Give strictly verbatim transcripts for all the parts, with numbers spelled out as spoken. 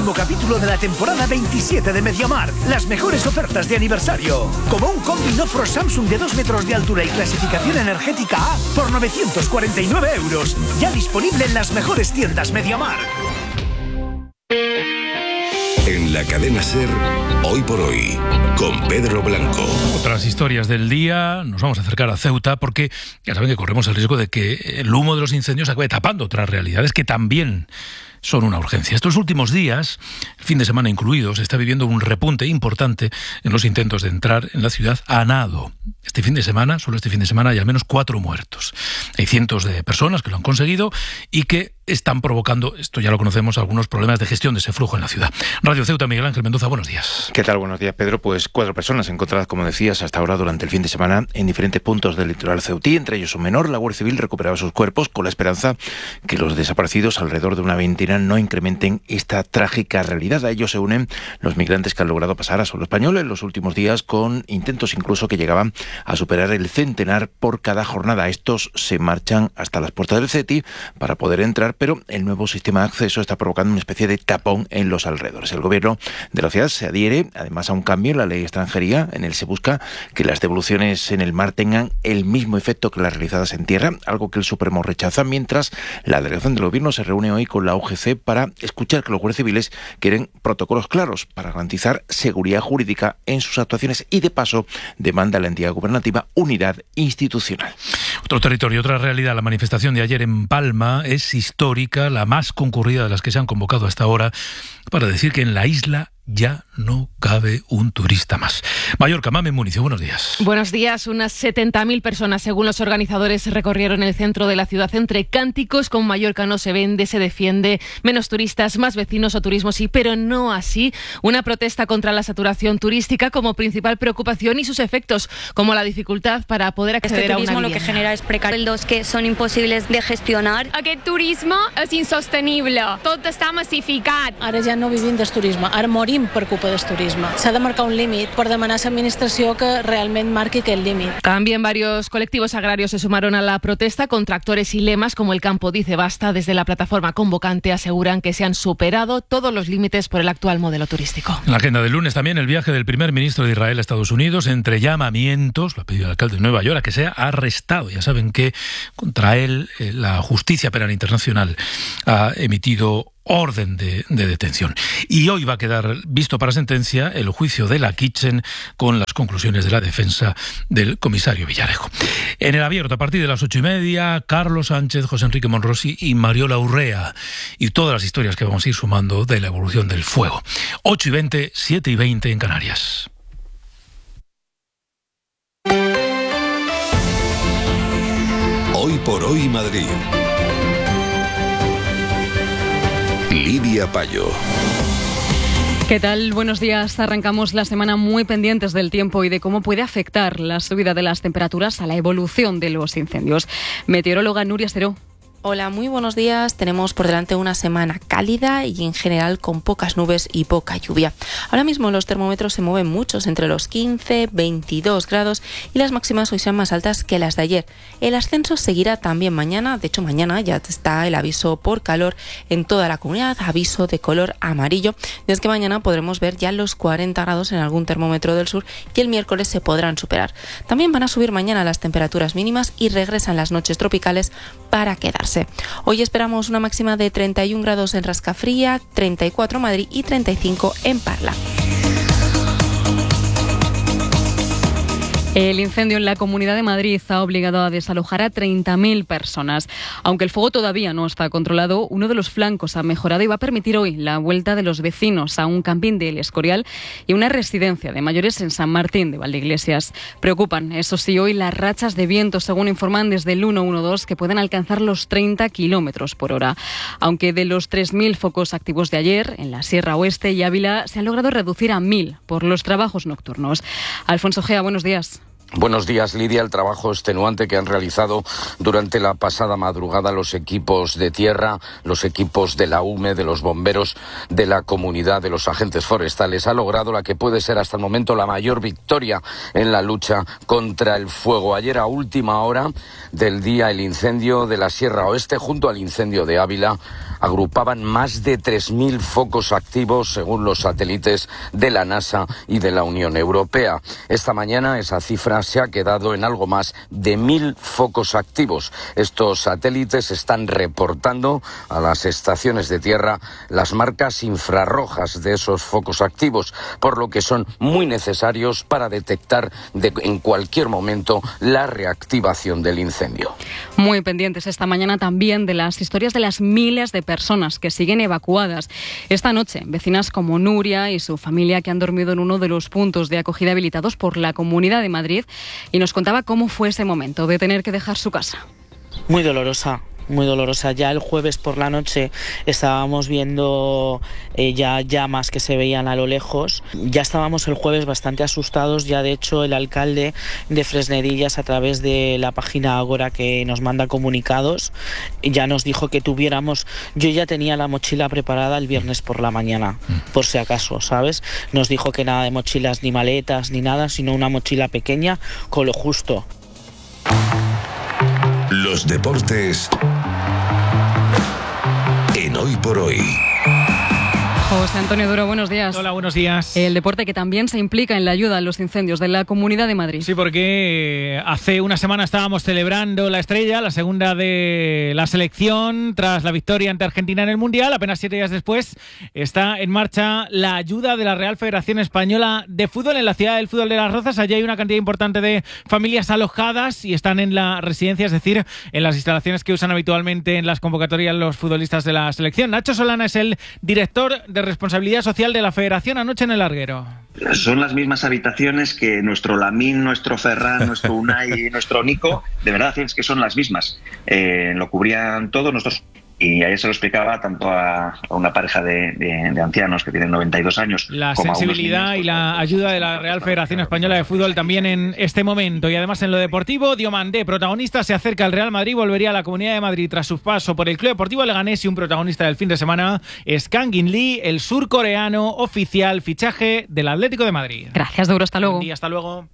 último capítulo de la temporada veintisiete de MediaMarkt. Las mejores ofertas de aniversario. Como un combi Nofro Samsung de dos metros de altura y clasificación energética A por novecientos cuarenta y nueve euros. Ya disponible en las mejores tiendas MediaMarkt. En la cadena SER, Hoy por Hoy, con Pedro Blanco. Otras historias del día, nos vamos a acercar a Ceuta porque ya saben que corremos el riesgo de que el humo de los incendios acabe tapando otras realidades que también son una urgencia. Estos últimos días, el fin de semana incluido, se está viviendo un repunte importante en los intentos de entrar en la ciudad a nado. Este fin de semana, solo este fin de semana, hay al menos cuatro muertos. Hay cientos de personas que lo han conseguido y que están provocando, esto ya lo conocemos, algunos problemas de gestión de ese flujo en la ciudad. Radio Ceuta, Miguel Ángel Mendoza, buenos días. ¿Qué tal? Buenos días, Pedro. Pues cuatro personas encontradas, como decías, hasta ahora durante el fin de semana en diferentes puntos del litoral ceutí, entre ellos un menor. La Guardia Civil recuperaba sus cuerpos con la esperanza que los desaparecidos, alrededor de una veintena, no incrementen esta trágica realidad. A ellos se unen los migrantes que han logrado pasar a suelo español en los últimos días, con intentos incluso que llegaban a superar el centenar por cada jornada. Estos se marchan hasta las puertas del CETI para poder entrar, pero el nuevo sistema de acceso está provocando una especie de tapón en los alrededores. El gobierno de la ciudad se adhiere además a un cambio en la ley de extranjería. En él se busca que las devoluciones en el mar tengan el mismo efecto que las realizadas en tierra, algo que el Supremo rechaza, mientras la delegación del gobierno se reúne hoy con la U G C para escuchar que los guardias civiles quieren protocolos claros para garantizar seguridad jurídica en sus actuaciones y, de paso, demanda a la entidad gubernativa unidad institucional. Otro territorio, otra realidad. La manifestación de ayer en Palma es histórica, la más concurrida de las que se han convocado hasta ahora, para decir que en la isla ya no cabe un turista más. Mallorca, Mamen Municio, buenos días. Buenos días. Unas setenta mil personas, según los organizadores, recorrieron el centro de la ciudad entre cánticos con Mallorca no se vende, se defiende, menos turistas, más vecinos o turismo sí, pero no así. Una protesta contra la saturación turística como principal preocupación y sus efectos, como la dificultad para poder acceder este a una vivienda. Lo que genera es precarios que son imposibles de gestionar. Aquest turisme és insostenible. Tot està massificat. Ara ja no vivim del turisme, ara morim per culpa del turisme. S'ha de marcar un límit per demanar a l'administració que realment marqui aquest límit. También varios colectivos agrarios se sumaron a la protesta con tractores y lemas como el Campo Dice Basta. Desde la plataforma convocante aseguran que se han superado todos los límites por el actual modelo turístico. En la agenda del lunes también el viaje del primer ministro de Israel a Estados Unidos, entre llamamientos, lo ha pedido el alcalde de Nueva York, a que sea arrestado. Ya saben que contra él eh, la Justicia Penal Internacional ha emitido orden de, de detención. Y hoy va a quedar visto para sentencia el juicio de la Kitchen con las conclusiones de la defensa del comisario Villarejo. En el abierto, a partir de las ocho y media, Carlos Sánchez, José Enrique Monrosi y Mariola Urrea. Y todas las historias que vamos a ir sumando de la evolución del fuego. ocho y veinte, siete y veinte en Canarias. Hoy por Hoy Madrid. Lidia Payo. ¿Qué tal? Buenos días. Arrancamos la semana muy pendientes del tiempo y de cómo puede afectar la subida de las temperaturas a la evolución de los incendios. Meteoróloga Nuria Seró. Hola, muy buenos días. Tenemos por delante una semana cálida y en general con pocas nubes y poca lluvia. Ahora mismo los termómetros se mueven muchos, entre los quince, veintidós grados, y las máximas hoy serán más altas que las de ayer. El ascenso seguirá también mañana. De hecho, mañana ya está el aviso por calor en toda la comunidad, aviso de color amarillo. Y es que mañana podremos ver ya los cuarenta grados en algún termómetro del sur y el miércoles se podrán superar. También van a subir mañana las temperaturas mínimas y regresan las noches tropicales para quedarse. Hoy esperamos una máxima de treinta y un grados en Rascafría, treinta y cuatro en Madrid y treinta y cinco en Parla. El incendio en la Comunidad de Madrid ha obligado a desalojar a treinta mil personas. Aunque el fuego todavía no está controlado, uno de los flancos ha mejorado y va a permitir hoy la vuelta de los vecinos a un camping del Escorial y una residencia de mayores en San Martín de Valdeiglesias. Preocupan, eso sí, hoy las rachas de viento, según informan desde el ciento doce, que pueden alcanzar los treinta kilómetros por hora. Aunque de los tres mil focos activos de ayer, en la Sierra Oeste y Ávila, se han logrado reducir a mil por los trabajos nocturnos. Alfonso Gea, buenos días. Buenos días, Lidia. El trabajo extenuante que han realizado durante la pasada madrugada los equipos de tierra, los equipos de la U M E, de los bomberos, de la comunidad, de los agentes forestales, ha logrado la que puede ser hasta el momento la mayor victoria en la lucha contra el fuego. Ayer a última hora del día el incendio de la Sierra Oeste junto al incendio de Ávila agrupaban más de tres mil focos activos según los satélites de la NASA y de la Unión Europea. Esta mañana esa cifra se ha quedado en algo más de mil focos activos. Estos satélites están reportando a las estaciones de tierra las marcas infrarrojas de esos focos activos, por lo que son muy necesarios para detectar de, en cualquier momento la reactivación del incendio. Muy pendientes esta mañana también de las historias de las miles de personas que siguen evacuadas. Esta noche, vecinas como Nuria y su familia, que han dormido en uno de los puntos de acogida habilitados por la Comunidad de Madrid, y nos contaba cómo fue ese momento de tener que dejar su casa. Muy dolorosa. Muy dolorosa. Ya el jueves por la noche estábamos viendo eh, ya llamas que se veían a lo lejos. Ya estábamos el jueves bastante asustados. Ya de hecho el alcalde de Fresnedillas, a través de la página Agora, que nos manda comunicados, ya nos dijo que tuviéramos... Yo ya tenía la mochila preparada el viernes por la mañana, por si acaso, ¿sabes? Nos dijo que nada de mochilas ni maletas ni nada, sino una mochila pequeña con lo justo. Los deportes en Hoy por Hoy. José Antonio Duro, buenos días. Hola, buenos días. El deporte que también se implica en la ayuda a los incendios de la Comunidad de Madrid. Sí, porque hace una semana estábamos celebrando la estrella, la segunda de la selección, tras la victoria ante Argentina en el Mundial. Apenas siete días después está en marcha la ayuda de la Real Federación Española de Fútbol en la ciudad del fútbol de Las Rozas. Allí hay una cantidad importante de familias alojadas y están en la residencia, es decir, en las instalaciones que usan habitualmente en las convocatorias los futbolistas de la selección. Nacho Solana es el director de Responsabilidad Social de la Federación anoche en el Larguero. Son las mismas habitaciones que nuestro Lamín, nuestro Ferran, nuestro Unai y nuestro Nico. De verdad, es que son las mismas. Eh, lo cubrían todos nosotros. Y ayer se lo explicaba tanto a, a una pareja de, de, de ancianos que tienen noventa y dos años. La como sensibilidad a unos niños, y la ayuda de la Real Federación Española de Fútbol también en este momento. Y además en lo deportivo, Diomandé, protagonista, se acerca al Real Madrid, volvería a la Comunidad de Madrid tras su paso por el Club Deportivo Leganés, y un protagonista del fin de semana es Kang In Lee, el surcoreano oficial fichaje del Atlético de Madrid. Gracias, Duro, hasta luego. Y hasta luego.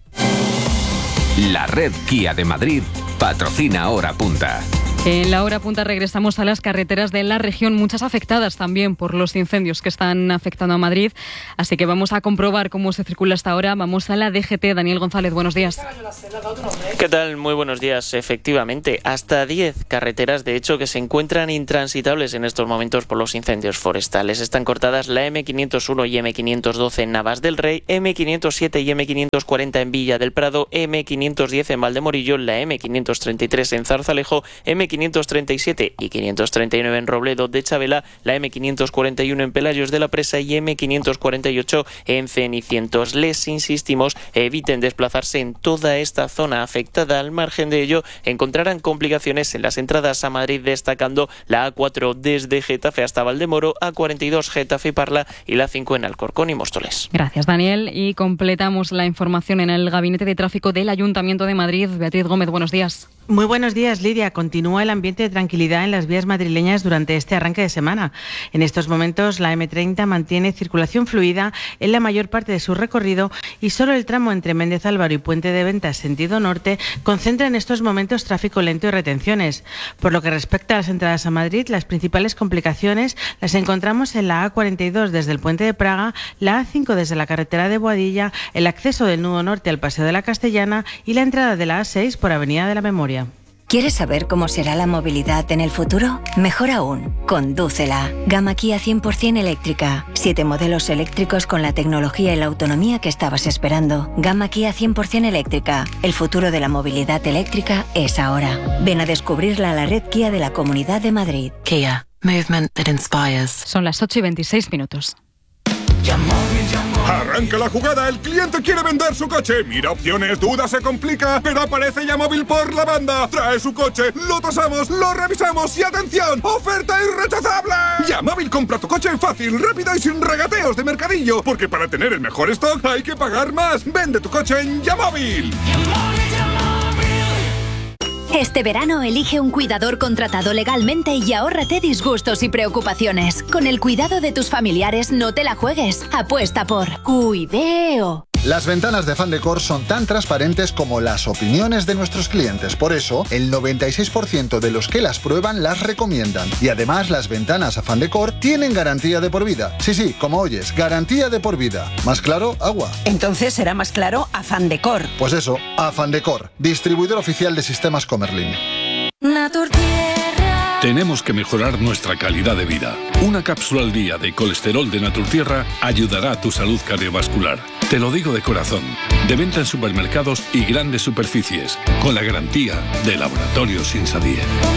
La red Kia de Madrid patrocina Hora Punta. En la hora punta regresamos a las carreteras de la región, muchas afectadas también por los incendios que están afectando a Madrid. Así que vamos a comprobar cómo se circula hasta ahora. Vamos a la D G T. Daniel González, buenos días. ¿Qué tal? Muy buenos días. Efectivamente, hasta diez carreteras, de hecho, que se encuentran intransitables en estos momentos por los incendios forestales. Están cortadas la eme quinientos uno y eme quinientos doce en Navas del Rey, eme quinientos siete y eme quinientos cuarenta en Villa del Prado, eme quinientos diez en Valdemorillo, la eme quinientos treinta y tres en Zarzalejo, eme quinientos treinta y siete y quinientos treinta y nueve en Robledo de Chabela, la eme quinientos cuarenta y uno en Pelayos de la Presa y eme quinientos cuarenta y ocho en Cenicientos. Les insistimos, eviten desplazarse en toda esta zona afectada. Al margen de ello, encontrarán complicaciones en las entradas a Madrid, destacando la A cuatro desde Getafe hasta Valdemoro, A cuarenta y dos Getafe y Parla y la cinco en Alcorcón y Móstoles. Gracias, Daniel. Y completamos la información en el Gabinete de Tráfico del Ayuntamiento de Madrid. Beatriz Gómez, buenos días. Muy buenos días, Lidia. Continúa el ambiente de tranquilidad en las vías madrileñas durante este arranque de semana. En estos momentos, la eme treinta mantiene circulación fluida en la mayor parte de su recorrido y solo el tramo entre Méndez Álvaro y Puente de Ventas, sentido norte, concentra en estos momentos tráfico lento y retenciones. Por lo que respecta a las entradas a Madrid, las principales complicaciones las encontramos en la A cuarenta y dos desde el Puente de Praga, la A cinco desde la carretera de Boadilla, el acceso del nudo norte al Paseo de la Castellana y la entrada de la A seis por Avenida de la Memoria. ¿Quieres saber cómo será la movilidad en el futuro? Mejor aún, condúcela. Gama Kia cien por ciento eléctrica. Siete modelos eléctricos con la tecnología y la autonomía que estabas esperando. Gama Kia cien por ciento eléctrica. El futuro de la movilidad eléctrica es ahora. Ven a descubrirla a la red Kia de la Comunidad de Madrid. Kia. Movement that inspires. Son las ocho y veintiséis minutos. Arranca la jugada, el cliente quiere vender su coche. Mira opciones, duda, se complica, pero aparece Yamóvil por la banda. Trae su coche, lo tasamos, lo revisamos y ¡atención! ¡Oferta irrechazable! Yamóvil, compra tu coche fácil, rápido y sin regateos de mercadillo. Porque para tener el mejor stock hay que pagar más. Vende tu coche en Yamóvil. Este verano elige un cuidador contratado legalmente y ahórrate disgustos y preocupaciones. Con el cuidado de tus familiares no te la juegues. Apuesta por Cuideo. Las ventanas de Fandecor son tan transparentes como las opiniones de nuestros clientes. Por eso, el noventa y seis por ciento de los que las prueban las recomiendan. Y además, las ventanas a Fandecor tienen garantía de por vida. Sí, sí, como oyes, garantía de por vida. ¿Más claro? Agua. Entonces será más claro a Fandecor. Pues eso, a Fandecor, distribuidor oficial de sistemas Comerlin. Tenemos que mejorar nuestra calidad de vida. Una cápsula al día de colesterol de Naturtierra ayudará a tu salud cardiovascular. Te lo digo de corazón. De venta en supermercados y grandes superficies. Con la garantía de Laboratorios Insadie.